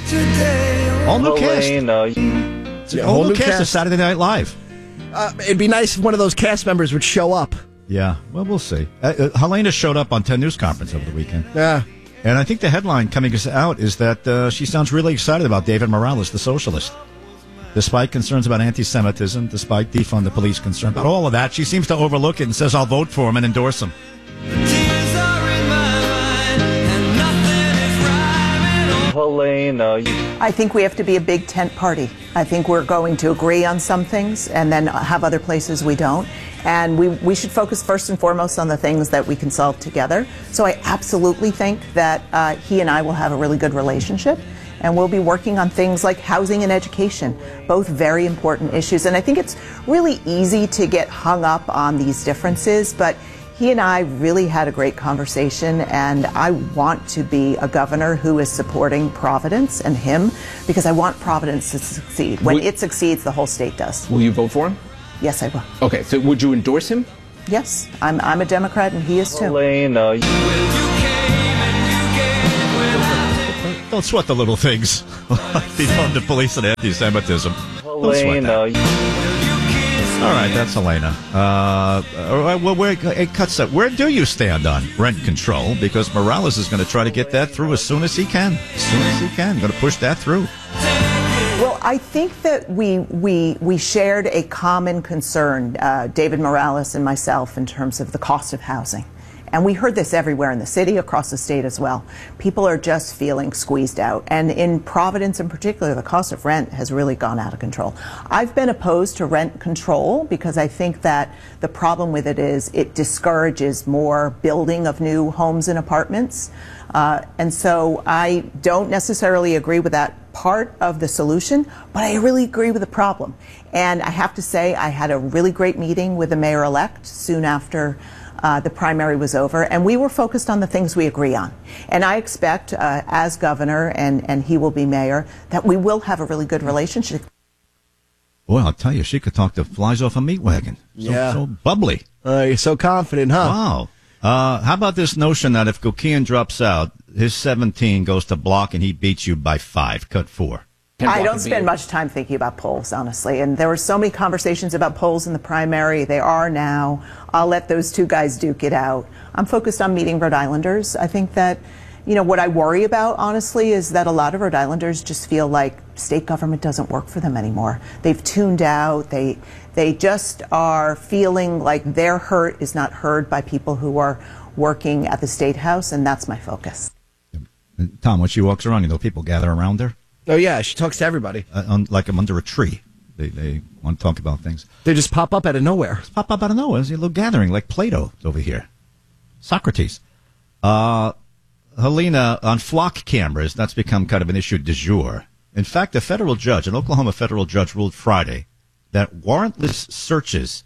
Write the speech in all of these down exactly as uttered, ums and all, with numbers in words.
All new cast. Helena. It's a whole new cast of Saturday Night Live. Uh, it'd be nice if one of those cast members would show up. Yeah, well, we'll see. Uh, uh, Helena showed up on ten News Conference over the weekend. Yeah. And I think the headline coming out is that uh, she sounds really excited about David Morales, the socialist. Despite concerns about anti-Semitism, despite defund the police concern about all of that, she seems to overlook it and says, I'll vote for him and endorse him. Helena. I think we have to be a big tent party. I think we're going to agree on some things and then have other places we don't. And we, we should focus first and foremost on the things that we can solve together. So I absolutely think that uh, he and I will have a really good relationship. And we'll be working on things like housing and education, both very important issues. And I think it's really easy to get hung up on these differences, but he and I really had a great conversation, and I want to be a governor who is supporting Providence and him, because I want Providence to succeed. When Would, it succeeds, the whole state does. Will you vote for him? Yes, I will. Okay, so would you endorse him? Yes, I'm, I'm a Democrat, and he is too. Helena. Don't sweat the little things. Defund the police and anti-Semitism. Don't sweat that. All right, that's Helena. Uh, all right, well, where, it cuts up. Where do you stand on rent control? Because Morales is going to try to get that through as soon as he can. As soon as he can. Going to push that through. Well, I think that we we we shared a common concern, uh, David Morales and myself, in terms of the cost of housing. And we heard this everywhere in the city, across the state as well. People are just feeling squeezed out. And in Providence in particular, the cost of rent has really gone out of control. I've been opposed to rent control because I think that the problem with it is it discourages more building of new homes and apartments. Uh, and so I don't necessarily agree with that part of the solution, but I really agree with the problem. And I have to say, I had a really great meeting with the mayor-elect soon after Uh, the primary was over, and we were focused on the things we agree on. And I expect, uh, as governor, and, and he will be mayor, that we will have a really good relationship. Well, I'll tell you, she could talk the flies off a meat wagon. So, yeah. so bubbly. Uh, you're so confident, huh? Wow. Uh, how about this notion that if Gukian drops out, his seventeen goes to block and he beats you by five, cut four? I don't spend much time thinking about polls, honestly. And there were so many conversations about polls in the primary. They are now. I'll let those two guys duke it out. I'm focused on meeting Rhode Islanders. I think that, you know, what I worry about, honestly, is that a lot of Rhode Islanders just feel like state government doesn't work for them anymore. They've tuned out. They, they just are feeling like their hurt is not heard by people who are working at the State House, and that's my focus. Tom, when she walks around, you know, people gather around her. Oh, yeah, she talks to everybody. Uh, un, like I'm under a tree. They they want to talk about things. They just pop up out of nowhere. Just pop up out of nowhere. It's a little gathering, like Plato over here. Socrates. Uh, Helena, on flock cameras, that's become kind of an issue du jour. In fact, a federal judge, an Oklahoma federal judge, ruled Friday that warrantless searches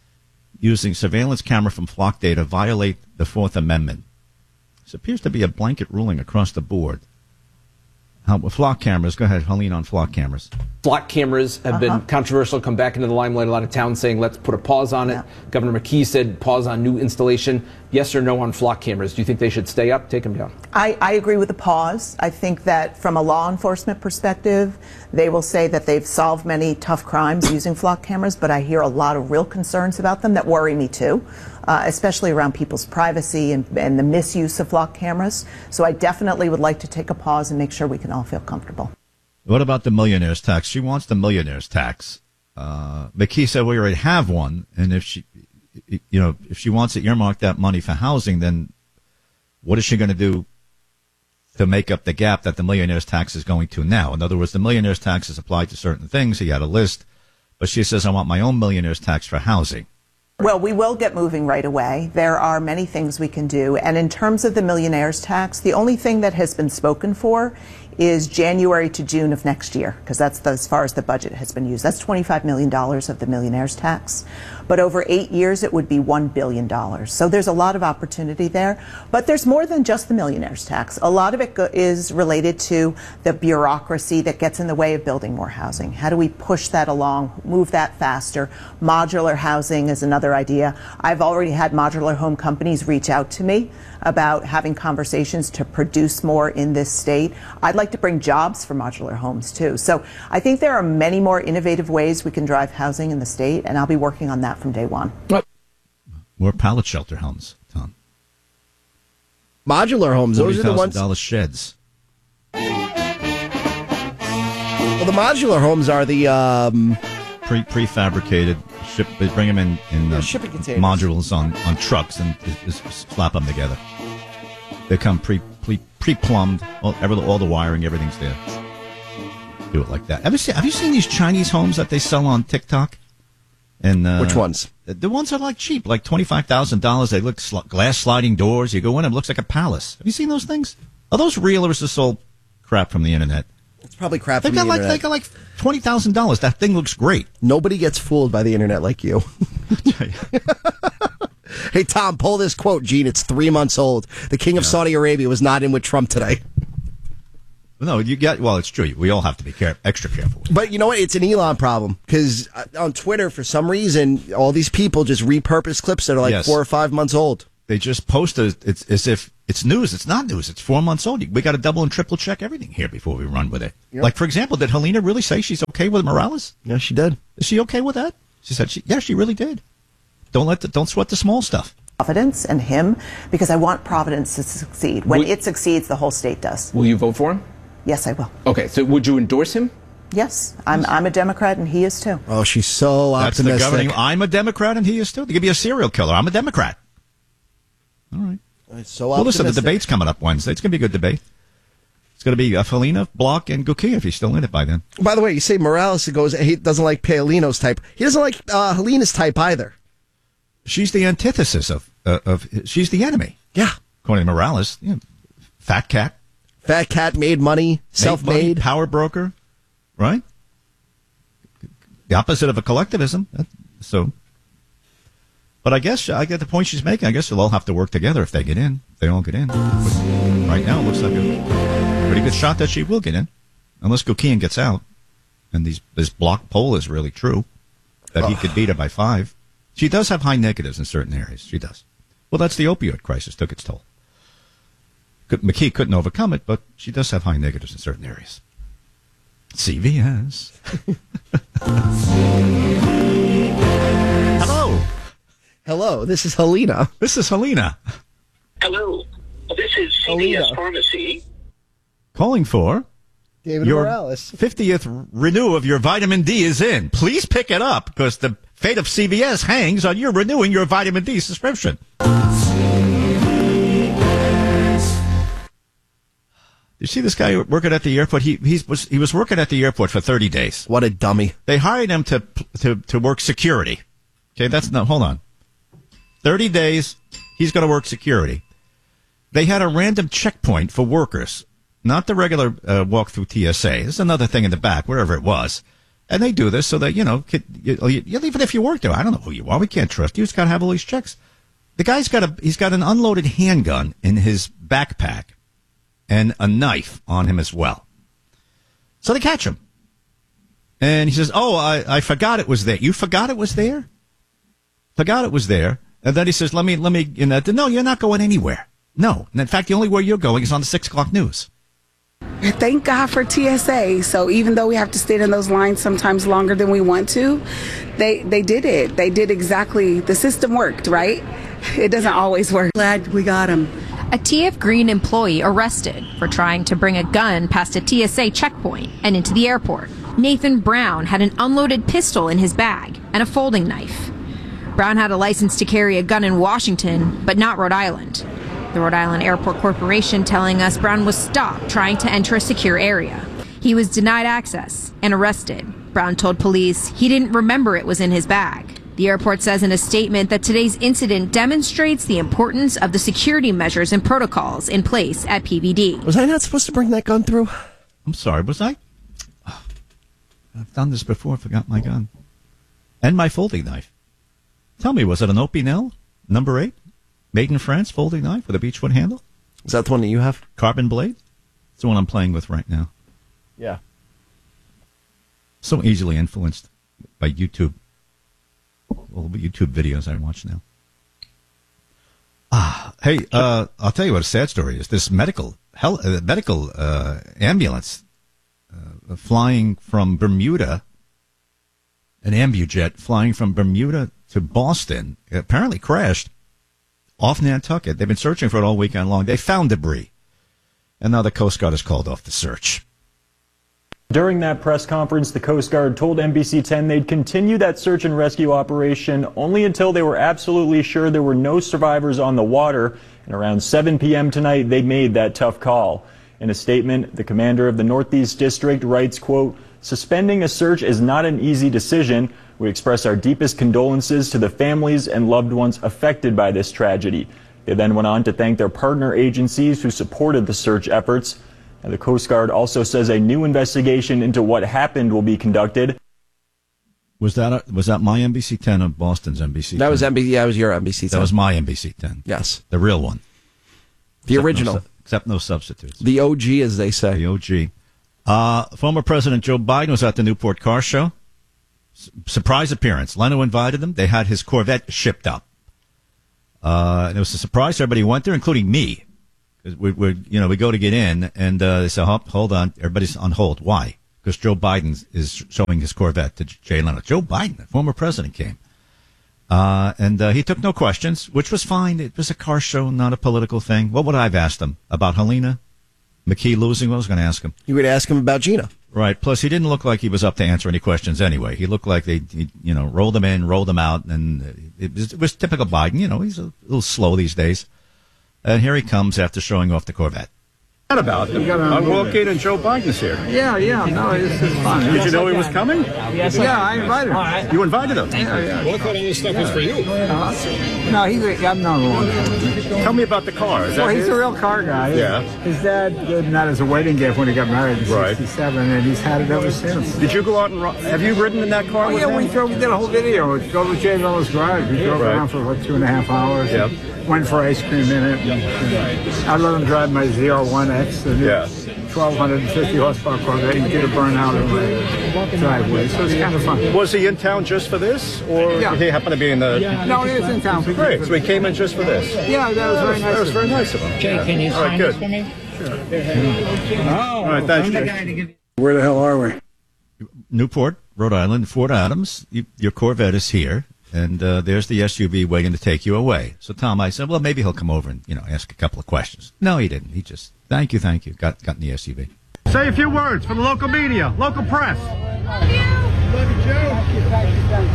using surveillance camera from flock data violate the Fourth Amendment. This appears to be a blanket ruling across the board. How, flock cameras, go ahead, Helene, on flock cameras. Flock cameras have Uh-huh. been controversial, come back into the limelight. A lot of towns saying, let's put a pause on it. Yeah. Governor McKee said pause on new installation. Yes or no on flock cameras? Do you think they should stay up, take them down? I, I agree with the pause. I think that from a law enforcement perspective, they will say that they've solved many tough crimes using flock cameras, but I hear a lot of real concerns about them that worry me too, uh, especially around people's privacy and, and the misuse of flock cameras. So I definitely would like to take a pause and make sure we can all feel comfortable. What about the millionaire's tax? She wants the millionaire's tax. Uh, McKee said we already have one, and if she, you know, if she wants to earmark that money for housing, then what is she going to do to make up the gap that the millionaire's tax is going to now? In other words, the millionaire's tax is applied to certain things. He had a list, but she says, I want my own millionaire's tax for housing. Well, we will get moving right away. There are many things we can do. And in terms of the millionaire's tax, the only thing that has been spoken for is January to June of next year, because that's the, as far as the budget has been used. That's twenty-five million dollars of the millionaire's tax. But over eight years, it would be one billion dollars. So there's a lot of opportunity there. But there's more than just the millionaire's tax. A lot of it go- is related to the bureaucracy that gets in the way of building more housing. How do we push that along, move that faster? Modular housing is another idea. I've already had modular home companies reach out to me about having conversations to produce more in this state. I'd like like to bring jobs for modular homes, too. So I think there are many more innovative ways we can drive housing in the state, and I'll be working on that from day one. More pallet shelter homes, Tom. Modular homes, those are the ones. forty thousand dollars sheds. Well, the modular homes are the um, Pre prefabricated. Ship. They bring them in in Yeah, uh, shipping containers. modules on, on trucks and just, just slap them together. They come pre pre pre plumbed. All, every, all the wiring, everything's there. Do it like that. Have you seen Have you seen these Chinese homes that they sell on TikTok? And uh, which ones? The, the ones that are like cheap, like twenty five thousand dollars. They look sl- glass sliding doors. You go in, it looks like a palace. Have you seen those things? Are those real or is this all crap from the internet? It's probably crap They from got the like internet. they got like twenty thousand dollars. That thing looks great. Nobody gets fooled by the internet like you. Hey, Tom, pull this quote, Gene. It's three months old. The king of Saudi Arabia was not in with Trump today. No, you get. Well, it's true. We all have to be care- extra careful. But you know what? It's an Elon problem because on Twitter, for some reason, all these people just repurpose clips that are like Yes. four or five months old. They just post it. It's as if it's news. It's not news. It's four months old. We got to double and triple check everything here before we run with it. Yep. Like, for example, did Helena really say she's okay with Morales? Yeah, she did. Is she okay with that? She said, she, yeah, she really did. Don't let the, don't sweat the small stuff. Providence and him, because I want Providence to succeed. When Would- it succeeds, the whole state does. Will you vote for him? Yes, I will. Okay, so would you endorse him? Yes, I'm, I'm a Democrat, and he is too. Oh, she's so That's the optimistic. governing. I'm a Democrat, and he is too. They could be a serial killer. I'm a Democrat. All right. It's so Well, listen, the optimistic. debate's coming up Wednesday. It's going to be a good debate. It's going to be uh, Helena, Block, and Gukia if he's still in it by then. By the way, you say Morales goes. He doesn't like Paolino's type. He doesn't like uh, Helena's type either. She's the antithesis of uh, of. She's the enemy. Yeah, According to Morales, you know, fat cat, fat cat, made money, made money, self-made. power broker, right? The opposite of a collectivism. That- So, but I guess I get the point she's making. I guess they'll all have to work together if they get in. If they all get in. But right now, it looks like a pretty good shot that she will get in, unless Gukian gets out, and these this block poll is really true that he could beat her by five. She does have high negatives in certain areas. She does. Well, that's the opioid crisis took its toll. Could, McKee couldn't overcome it, but she does have high negatives in certain areas. C V S. Hello. Hello, this is Helena. This is Helena. Hello, this is C V S Alina. Pharmacy. Calling for David your Morales. fiftieth renew of your vitamin D is in. Please pick it up because the fate of C V S hangs on you renewing your vitamin D subscription. You see this guy working at the airport? He he's, was he was working at the airport for thirty days. What a dummy. They hired him to to to work security. Okay, that's not. Hold on. thirty days. He's going to work security. They had a random checkpoint for workers, not the regular uh, walk through T S A. There's another thing in the back, wherever it was. And they do this so that, you know, kid, you, you, even if you work there, I don't know who you are. We can't trust you. It's got to have all these checks. The guy's got a he's got an unloaded handgun in his backpack and a knife on him as well. So they catch him. And he says, oh, I, I forgot it was there. You forgot it was there? Forgot it was there. And then he says, let me, let me, you know, no, you're not going anywhere. No. And in fact, the only way you're going is on the six o'clock news. Thank God for T S A. So even though we have to stand in those lines sometimes longer than we want to, they they did it. They did exactly. The system worked, right? It doesn't always work. Glad we got him. A T F Green employee arrested for trying to bring a gun past a T S A checkpoint and into the airport. Nathan Brown had an unloaded pistol in his bag and a folding knife. Brown had a license to carry a gun in Washington, but not Rhode Island. The Rhode Island Airport Corporation telling us Brown was stopped trying to enter a secure area. He was denied access and arrested. Brown told police he didn't remember it was in his bag. The airport says in a statement that today's incident demonstrates the importance of the security measures and protocols in place at P B D. Was I not supposed to bring that gun through? I'm sorry, was I? Oh, I've done this before. I forgot my gun. And my folding knife. Tell me, was it an Opinel number eight? Made in France folding knife with a beechwood handle? Is that the one that you have? Carbon blade? It's the one I'm playing with right now. Yeah. So easily influenced by YouTube. All the YouTube videos I watch now. Ah, hey, uh, I'll tell you what a sad story is. This medical hel- uh, medical uh, ambulance uh, flying from Bermuda, an ambujet flying from Bermuda to Boston, apparently crashed off Nantucket. They've been searching for it all weekend long. They found debris, and now the Coast Guard has called off the search. During that press conference, the Coast Guard told N B C ten they'd continue that search and rescue operation only until they were absolutely sure there were no survivors on the water. And around seven p.m. tonight, they made that tough call. In a statement, the commander of the Northeast District writes, quote, "Suspending a search is not an easy decision. We express our deepest condolences to the families and loved ones affected by this tragedy." They then went on to thank their partner agencies who supported the search efforts. And the Coast Guard also says a new investigation into what happened will be conducted. Was that a, was that my N B C ten or Boston's N B C ten? That was N B C. Yeah, that was your N B C ten. That was my N B C ten. Yes, the real one, the except original, no, except no substitutes. The O G, as they say. The O G. Uh, former President Joe Biden was at the Newport Car Show. S- surprise appearance. Leno invited him. They had his Corvette shipped up. Uh, and it was a surprise to everybody who went there, including me. Because we, we, you know, we go to get in, and uh, they say, oh, hold on, everybody's on hold. Why? Because Joe Biden is showing his Corvette to Jay Leno. Joe Biden, the former president, came. Uh, and uh, he took no questions, which was fine. It was a car show, not a political thing. What would I have asked him? About Helena McKee losing? What was I going to ask him? You would ask him about Gina. Right. Plus, he didn't look like he was up to answer any questions anyway. He looked like they, he, you know, rolled him in, rolled him out, and it was, it was typical Biden. You know, he's a little slow these days. And here he comes after showing off the Corvette. What about them? I'm walking and Joe Biden's here. Yeah, yeah, no, this is fun. Did you know he was coming? Yes, yeah, I invited him. You invited him? Yeah, yeah. Well, I thought all this stuff was for you. Uh, no, he's a, I've known him a long time. Tell me about the car. Is that well, he's his? a real car guy. Yeah. His dad gave him that as a wedding gift when he got married in right. sixty-seven, and he's had it ever since. Did you go out and have you ridden in that car? Oh, with yeah, him? we, drove, we did a whole video. We drove to Jay Leno's garage. We drove right. around for about two and a half hours. Yep. Went for ice cream in it. And, and I let him drive my Z R one X. And yeah. twelve fifty horsepower Corvette. He did a burnout in my driveway, so it's kind of fun. Was he in town just for this, or yeah. did he happen to be in the? No, he was in town. For Great. So he came in just for this. Yeah, that was oh, very nice. That was very nice of him. Jay, yeah. can you All right, sign good. this for me? Sure. Oh, all right, thanks, Jay. Where the hell are we? Newport, Rhode Island, Fort Adams. You, your Corvette is here, and uh, there's the S U V waiting to take you away. So, Tom, I said, well, maybe he'll come over and you know ask a couple of questions. No, he didn't. He just, thank you, thank you. Got got in the S U V. Say a few words for the local media, local press. Love you. Love you, Joe. Thank you, thank you, thank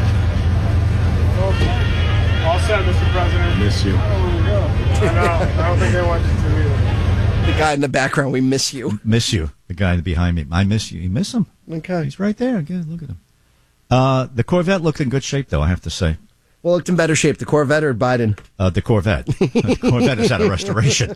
you. All set, Mister President. Miss you. I know. I don't think they want you to either. The guy in the background, we miss you. Miss you. The guy behind me. I miss you. You miss him. Okay. He's right there. Again, look at him. Uh, the Corvette looked in good shape, though, I have to say. Well, looked in better shape, the Corvette or Biden? Uh, the Corvette. The Corvette is out of restoration.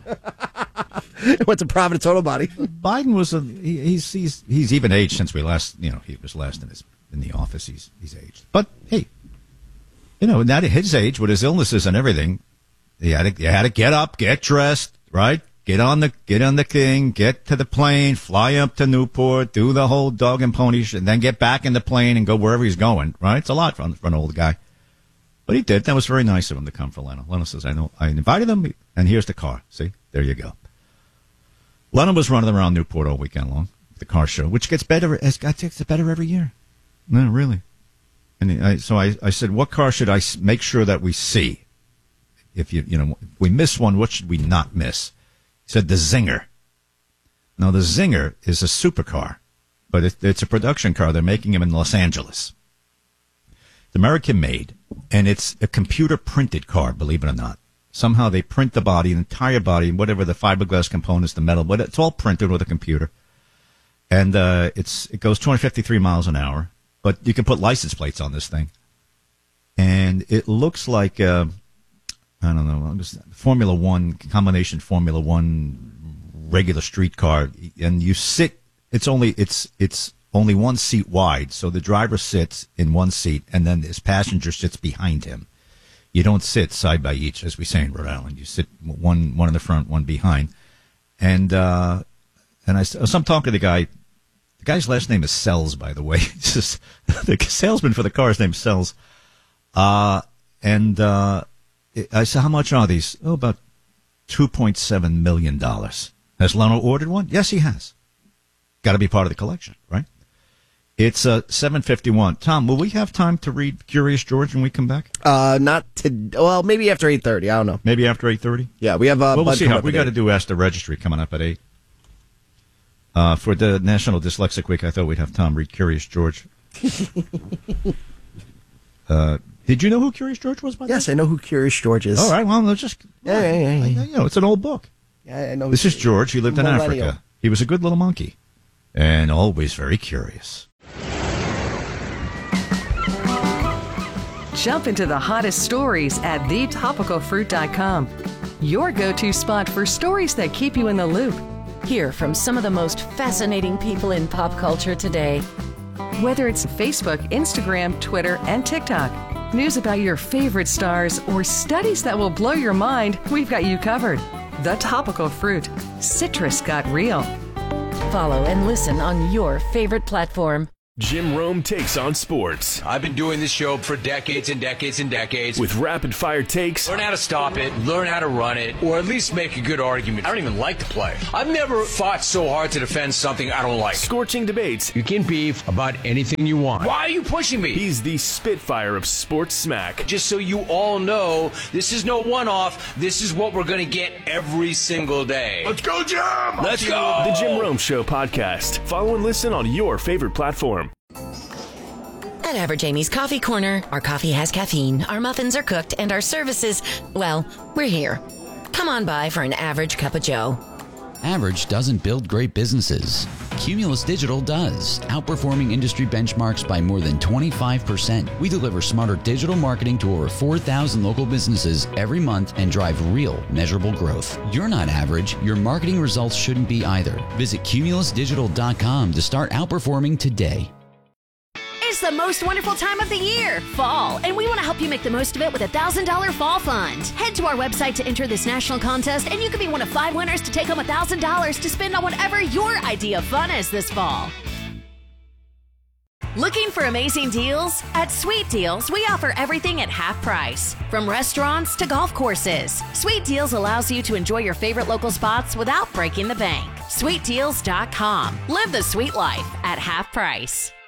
It went to Providence Auto Body. Biden was a he, he's he's he's even aged since we last you know he was last in his in the office. He's he's aged, but hey, you know, at his age with his illnesses and everything, he had to he had to get up, get dressed, right, get on the get on the thing, get to the plane, fly up to Newport, do the whole dog and pony shit, and then get back in the plane and go wherever he's going. Right, it's a lot for, for an old guy. But he did. That was very nice of him to come for Leno. Leno says, I know, I invited him, and here's the car. See, there you go. Leno was running around Newport all weekend long, the car show, which gets better, it gets better every year. No, really. And I, so I, I said, what car should I make sure that we see? If you, you know, if we miss one, what should we not miss? He said, the Zinger. Now, the Zinger is a supercar, but it, it's a production car. They're making them in Los Angeles. It's American-made, and it's a computer-printed car, believe it or not. Somehow they print the body, the entire body, whatever the fiberglass components, the metal, but it's all printed with a computer. And uh, it's it goes two hundred fifty-three miles an hour, but you can put license plates on this thing. And it looks like, uh, I don't know, just Formula One, combination Formula One regular street car. And you sit, it's only, it's, it's, only one seat wide, so the driver sits in one seat, and then his passenger sits behind him. You don't sit side by each, as we say in Rhode Island. You sit one one in the front, one behind. And uh, and I, so I'm talking to the guy. The guy's last name is Sells, by the way. It's just, the salesman for the car, his name's Sells. Uh, and uh, I said, how much are these? Oh, about two point seven million dollars. Has Leno ordered one? Yes, he has. Got to be part of the collection, right? It's uh, seven fifty-one. Tom, will we have time to read Curious George when we come back? Uh, not to. Well, maybe after eight thirty. I don't know. Maybe after eight thirty? Yeah, we have. Uh, well, we'll see. How, we got to eight. do Ask the Registry coming up at eight. Uh, for the National Dyslexic Week, I thought we'd have Tom read Curious George. uh, did you know who Curious George was? By yes, I know who Curious George is. All right, well, let's just. Yeah, yeah, yeah, yeah. You know, it's an old book. Yeah, I know. This is George. He lived in Millennial. Africa. He was a good little monkey, and always very curious. Jump into the hottest stories at the topical fruit dot com. Your go-to spot for stories that keep you in the loop. Hear from some of the most fascinating people in pop culture today. Whether it's Facebook, Instagram, Twitter, and TikTok, news about your favorite stars, or studies that will blow your mind, we've got you covered. The Topical Fruit. Citrus got real. Follow and listen on your favorite platform. Jim Rome takes on sports. I've been doing this show for decades and decades and decades. With rapid-fire takes. Learn how to stop it, learn how to run it, or at least make a good argument. I don't even like the play. I've never fought so hard to defend something I don't like. Scorching debates. You can beef about anything you want. Why are you pushing me? He's the Spitfire of sports smack. Just so you all know, this is no one-off. This is what we're going to get every single day. Let's go, Jim! Let's go! The Jim Rome Show podcast. Follow and listen on your favorite platform. At Average Amy's Coffee Corner, our coffee has caffeine, our muffins are cooked, and our services, well, we're here. Come on by for an average cup of joe. Average doesn't build great businesses. Cumulus Digital does, outperforming industry benchmarks by more than twenty-five percent. We deliver smarter digital marketing to over four thousand local businesses every month and drive real, measurable growth. You're not average. Your marketing results shouldn't be either. Visit cumulus digital dot com to start outperforming today. It's the most wonderful time of the year, fall, and we want to help you make the most of it with a one thousand dollars Fall Fund. Head to our website to enter this national contest, and you could be one of five winners to take home one thousand dollars to spend on whatever your idea of fun is this fall. Looking for amazing deals? At Sweet Deals, we offer everything at half price. From restaurants to golf courses, Sweet Deals allows you to enjoy your favorite local spots without breaking the bank. sweet deals dot com. Live the sweet life at half price.